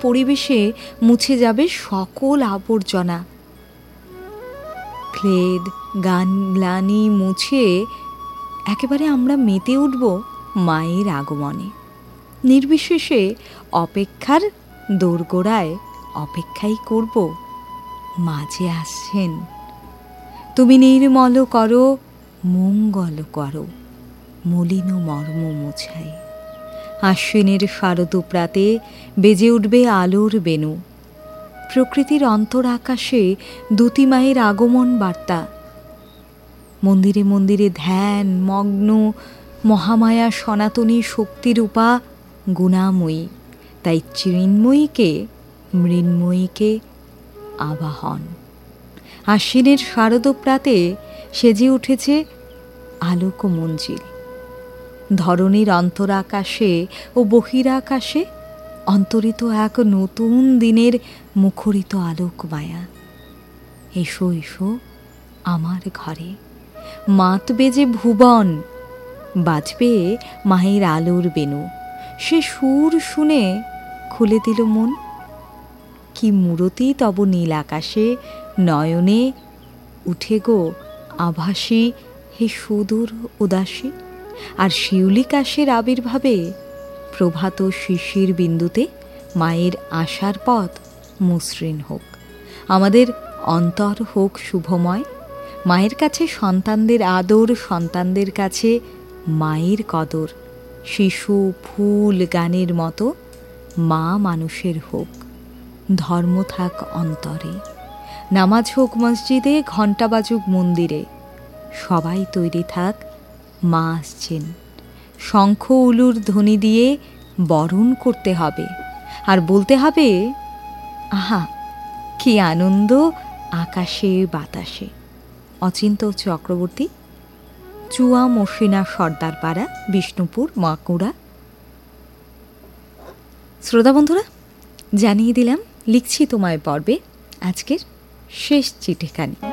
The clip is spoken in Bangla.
পরিবেশে মুছে যাবে সকল আবর্জনা। ক্লেদ গ্লানি মুছে একেবারে আমরা মেতে উঠব মায়ের আগমনে। নির্বিশেষে অপেক্ষার দোরগোড়ায় অপেক্ষাই করব, মা যে আসছেন। তুমি নির্মল করো, মঙ্গল করো, মলিন মর্ম মোছায়। আশ্বিনের শারদ প্রাতে বেজে উঠবে আলোর বেণু। প্রকৃতির অন্তর আকাশে দুতি মায়ের আগমন বার্তা। মন্দিরে মন্দিরে ধ্যান মগ্ন মহামায়া সনাতনী শক্তিরূপা গুণাময়ী, তাই চিন্ময়ীকে মৃন্ময়ীকে আবাহন। আশ্বিনের শারদ প্রাতে সেজে উঠেছে আলোক মঞ্জিল। ধরণীর অন্তরাকাশে ও বহিরাকাশে অন্তরিত এক নতুন দিনের মুখরিত আলোক মায়া। এসো এসো আমার ঘরে, মাতবে যে ভুবন, বাজবে মায়ের আলোর বেণু। সে সুর শুনে খুলে দিল মন। কি মূরতি তব নীল আকাশে, নয়নে উঠে গো আভাসী হে সুদূর উদাসী। আর শিউলিকাশের আবির্ভাবে প্রভাত শিশির বিন্দুতে মায়ের আশার পথ মসৃণ হোক। আমাদের অন্তর হোক শুভময়। মায়ের কাছে সন্তানদের আদর, সন্তানদের কাছে মায়ের কদর। শিশু ফুল গানের মতো মা মানুষের হোক। ধর্ম থাক অন্তরে, নামাজ হোক মসজিদে, ঘণ্টা বাজুক মন্দিরে। সবাই তৈরি থাক, মা আসছেন। শঙ্খ উলুর ধ্বনি দিয়ে বরণ করতে হবে, আর বলতে হবে, আহা কি আনন্দ আকাশে বাতাসে। অচিন্ত চক্রবর্তী, চুয়া মসিনা সর্দারপাড়া, বিষ্ণুপুর, বাঁকুড়া। শ্রোতা বন্ধুরা, জানিয়ে দিলাম লিখছি তোমায় পর্বে আজকের শেষ চিঠিখানি।